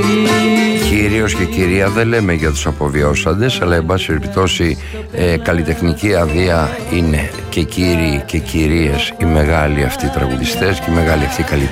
Κύριος και κυρία δεν λέμε για τους αποβιώσαντες, αλλά εν πάση περιπτώσει καλλιτεχνική αδεία είναι και κύριοι και κυρίες οι μεγάλοι αυτοί τραγουδιστές και οι μεγάλοι αυτοί καλλιτέχνες.